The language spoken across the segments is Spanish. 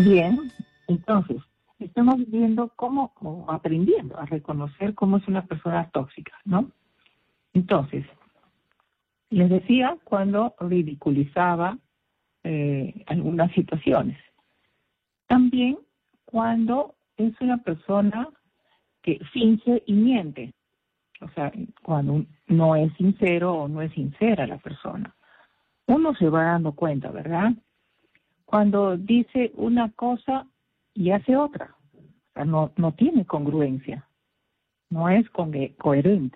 Bien, entonces, estamos viendo cómo, o aprendiendo a reconocer cómo es una persona tóxica, ¿no? Entonces, les decía cuando ridiculizaba algunas situaciones. También cuando es una persona que finge y miente. O sea, cuando no es sincero o no es sincera la persona. Uno se va dando cuenta, ¿verdad? Cuando dice una cosa y hace otra. O sea, no tiene congruencia. No es coherente.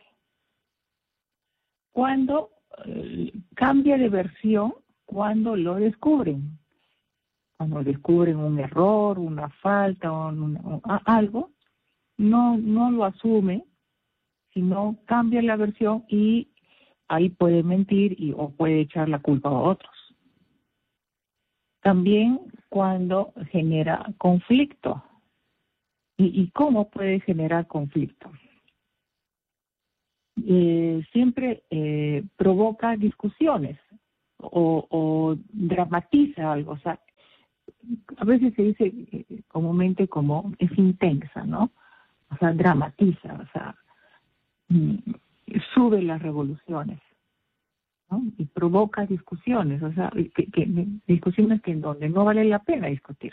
Cuando cambia de versión, cuando lo descubren. Cuando descubren un error, una falta o algo, no lo asume, sino cambia la versión y ahí puede mentir o puede echar la culpa a otros. También cuando genera conflicto. ¿Y cómo puede generar conflicto? Siempre provoca discusiones o dramatiza algo. O sea, a veces se dice comúnmente como es intensa, ¿no? O sea, dramatiza, o sea, sube las revoluciones, ¿no? Y provoca discusiones, o sea, discusiones que en donde no vale la pena discutir.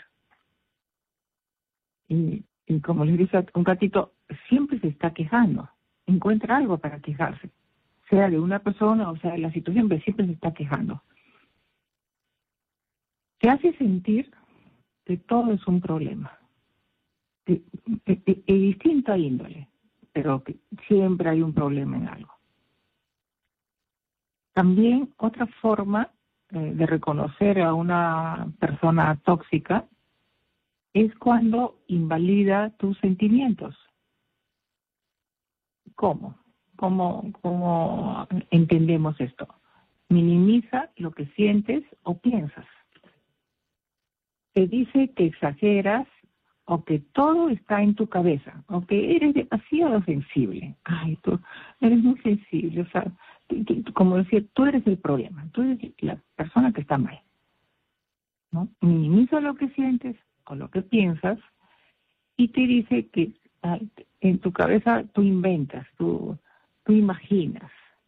Y como les dije un ratito, siempre se está quejando, encuentra algo para quejarse, sea de una persona o sea de la situación, pero siempre se está quejando. Te hace sentir que todo es un problema, de distinta índole, pero que siempre hay un problema en algo. También otra forma de reconocer a una persona tóxica es cuando invalida tus sentimientos. ¿Cómo? ¿Cómo entendemos esto? Minimiza lo que sientes o piensas. Te dice que exageras o que todo está en tu cabeza, o que eres demasiado sensible. Ay, tú eres muy sensible, o sea, como decir, tú eres el problema, tú eres la persona que está mal, ¿no? Minimiza lo que sientes o lo que piensas y te dice que en tu cabeza tú inventas, tú imaginas.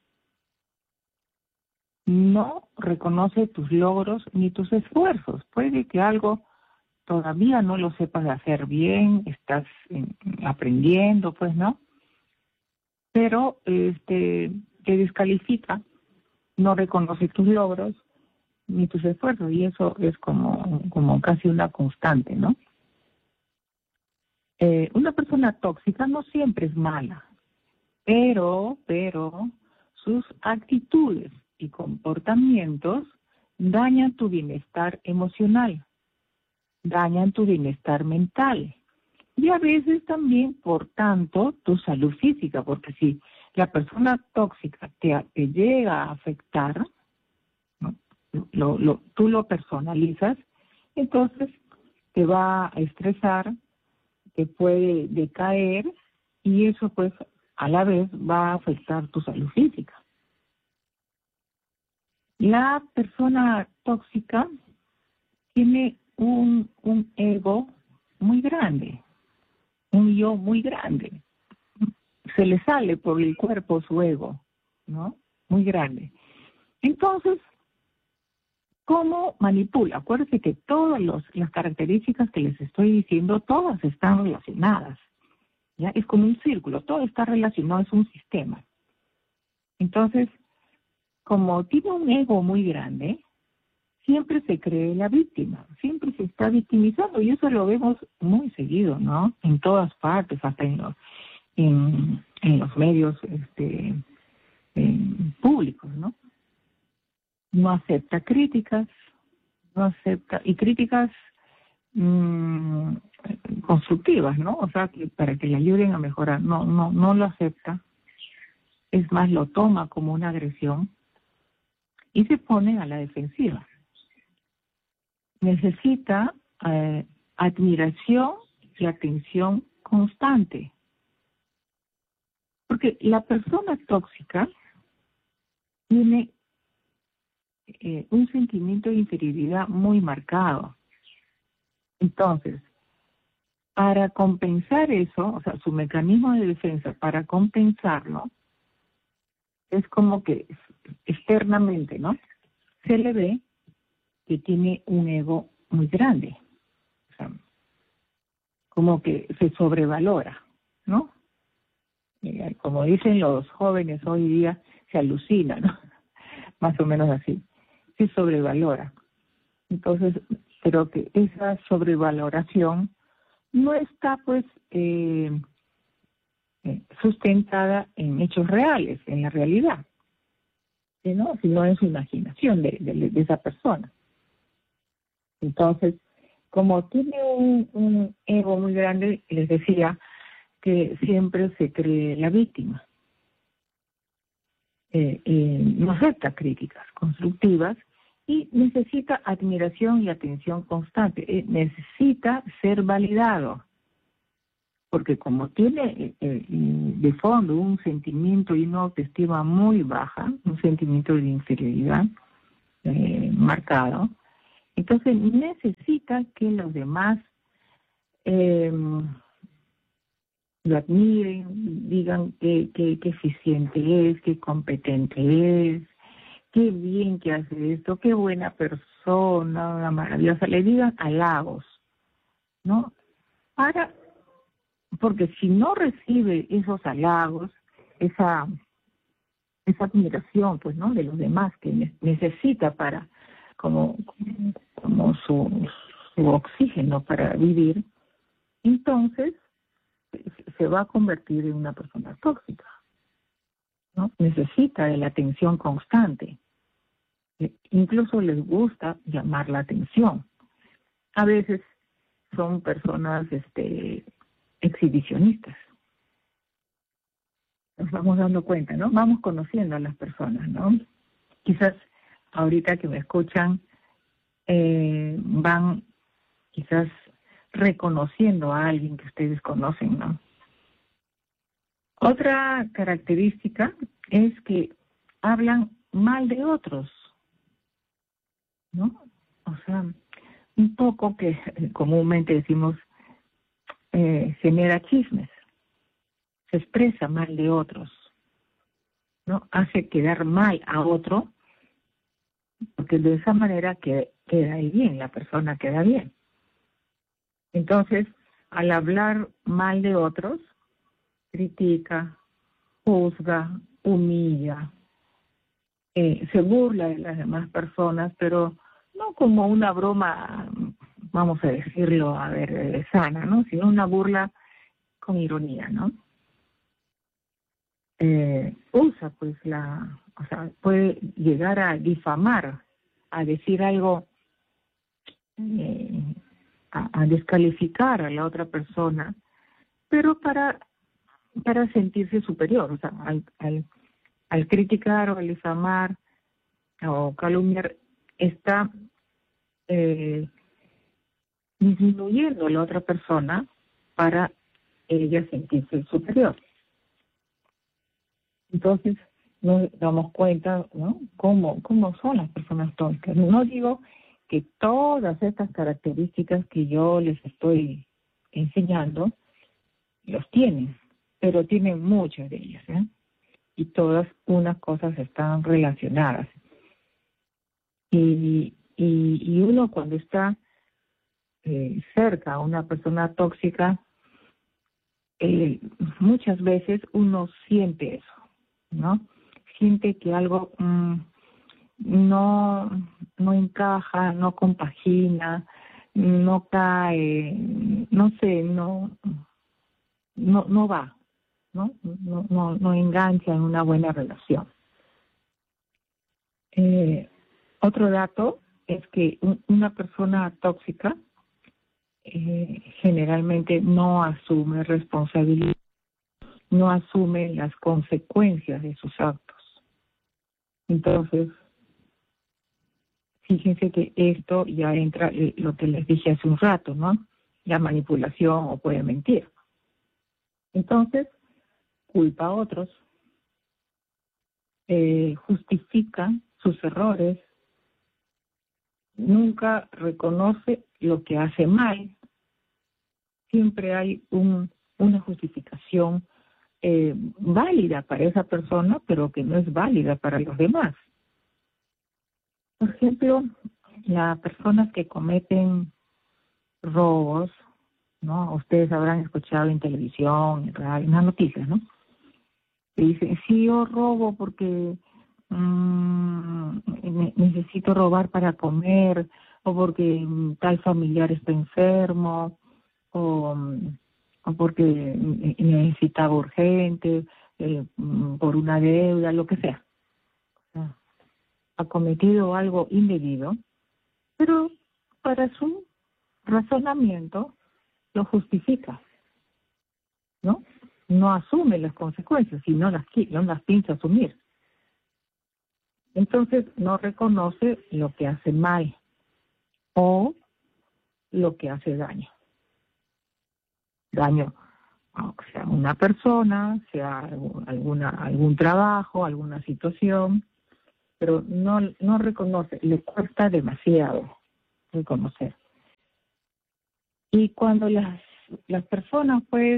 No reconoce tus logros ni tus esfuerzos. Puede que algo todavía no lo sepas hacer bien, estás aprendiendo, pues, ¿no? Pero te descalifica, no reconoce tus logros ni tus esfuerzos, y eso es como casi una constante, ¿no? Una persona tóxica no siempre es mala, pero sus actitudes y comportamientos dañan tu bienestar emocional, dañan tu bienestar mental y a veces también, por tanto, tu salud física, porque si la persona tóxica te llega a afectar, ¿no? Tú lo personalizas, entonces te va a estresar, te puede decaer y eso pues a la vez va a afectar tu salud física. La persona tóxica tiene un ego muy grande, un yo muy grande. Se le sale por el cuerpo su ego, ¿no? Muy grande. Entonces, ¿cómo manipula? Acuérdense que todas las características que les estoy diciendo, todas están relacionadas. ¿Ya? Es como un círculo, todo está relacionado, es un sistema. Entonces, como tiene un ego muy grande, siempre se cree la víctima, siempre se está victimizando, y eso lo vemos muy seguido, ¿no? En todas partes, hasta en los medios públicos, ¿no? No acepta críticas, y críticas constructivas, ¿no? O sea, para que le ayuden a mejorar, no lo acepta, es más, lo toma como una agresión y se pone a la defensiva. Necesita admiración y atención constante. Porque la persona tóxica tiene un sentimiento de inferioridad muy marcado. Entonces, para compensar eso, o sea, su mecanismo de defensa para compensarlo, es como que externamente, ¿no? Se le ve que tiene un ego muy grande, o sea, como que se sobrevalora, ¿no? Como dicen los jóvenes hoy día, se alucina, ¿no? Más o menos así, se sobrevalora. Entonces, creo que esa sobrevaloración no está, pues, sustentada en hechos reales, en la realidad, ¿no? Sino en su imaginación de esa persona. Entonces, como tiene un ego muy grande, les decía que siempre se cree la víctima. No acepta críticas constructivas y necesita admiración y atención constante. Necesita ser validado, porque como tiene de fondo un sentimiento y una autoestima muy baja, un sentimiento de inferioridad marcado, entonces necesita que los demás lo admiren, digan qué eficiente es, qué competente es, qué bien que hace esto, qué buena persona, una maravillosa, le digan halagos, ¿no? Porque si no recibe esos halagos, esa admiración, pues, ¿no? De los demás que necesita para, como su oxígeno para vivir, entonces se va a convertir en una persona tóxica, ¿no? Necesita de la atención constante. Incluso les gusta llamar la atención. A veces son personas exhibicionistas. Nos vamos dando cuenta, ¿no? Vamos conociendo a las personas, ¿no? Quizás ahorita que me escuchan van quizás reconociendo a alguien que ustedes conocen, ¿no? Otra característica es que hablan mal de otros, ¿no? O sea, un poco que comúnmente decimos genera chismes, se expresa mal de otros, ¿no? Hace quedar mal a otro, porque de esa manera queda ahí bien, la persona queda bien. Entonces, al hablar mal de otros, critica, juzga, humilla, se burla de las demás personas, pero no como una broma, vamos a decirlo, sana, ¿no? Sino una burla con ironía, ¿no? Usa, pues, o sea, puede llegar a difamar, a decir algo, a descalificar a la otra persona, pero para sentirse superior, o sea, al criticar o al difamar o calumniar, está disminuyendo a la otra persona para ella sentirse superior. Entonces nos damos cuenta, ¿no? cómo son las personas tóxicas. No digo que todas estas características que yo les estoy enseñando los tienen, pero tienen muchas de ellas, ¿eh? Y todas unas cosas están relacionadas. Y uno cuando está cerca a una persona tóxica, muchas veces uno siente eso, ¿no? Siente que algo no encaja, no compagina, no cae, no sé, no va, ¿no? No engancha en una buena relación. Otro dato es que una persona tóxica generalmente no asume responsabilidad, no asume las consecuencias de sus actos. Entonces, fíjense que esto ya entra lo que les dije hace un rato, ¿no? La manipulación o puede mentir. Entonces, culpa a otros, justifica sus errores, nunca reconoce lo que hace mal, siempre hay una justificación válida para esa persona, pero que no es válida para los demás. Por ejemplo, las personas que cometen robos, ¿no? Ustedes habrán escuchado en televisión, en radio, en las noticias, ¿no? Que dicen, sí, yo robo porque necesito robar para comer, o porque tal familiar está enfermo, o, o porque necesitaba urgente, por una deuda, lo que sea. O sea, ha cometido algo indebido, pero para su razonamiento lo justifica, ¿no? No asume las consecuencias y no las piensa asumir. Entonces no reconoce lo que hace mal o lo que hace daño. Daño, sea una persona, sea algún trabajo, alguna situación, pero no reconoce, le cuesta demasiado reconocer. Y cuando las personas, pues,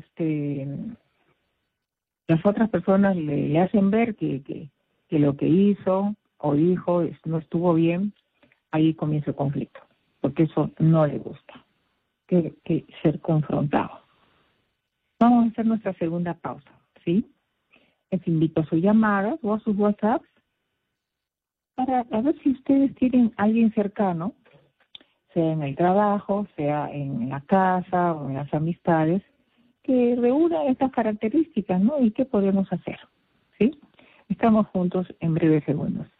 las otras personas le hacen ver que lo que hizo o dijo no estuvo bien, ahí comienza el conflicto, porque eso no le gusta, que ser confrontado. Vamos a hacer nuestra segunda pausa, ¿sí? Les invito a sus llamadas o a sus WhatsApps para ver si ustedes tienen a alguien cercano, sea en el trabajo, sea en la casa o en las amistades, que reúna estas características, ¿no? ¿Y qué podemos hacer? ¿Sí? Estamos juntos en breves segundos.